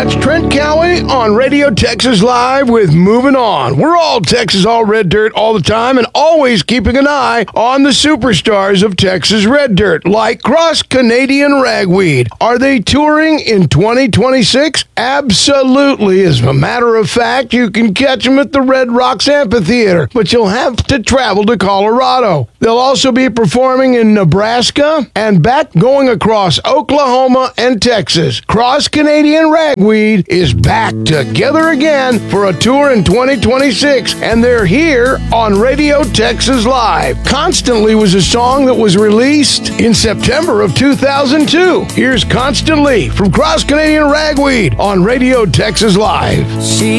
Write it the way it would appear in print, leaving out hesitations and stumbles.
It's Trent Cowie on Radio Texas Live with Moving On. We're all Texas, all red dirt all the time, and always keeping an eye on the superstars of Texas red dirt, like Cross Canadian Ragweed. Are they touring in 2026? Absolutely. As a matter of fact, you can catch them at the Red Rocks Amphitheater, but you'll have to travel to Colorado. They'll also be performing in Nebraska and back going across Oklahoma and Texas. Cross Canadian Ragweed is back together again for a tour in 2026, and they're here on Radio Texas Live. Constantly was a song that was released in September of 2002. Here's Constantly from Cross Canadian Ragweed on Radio Texas Live. She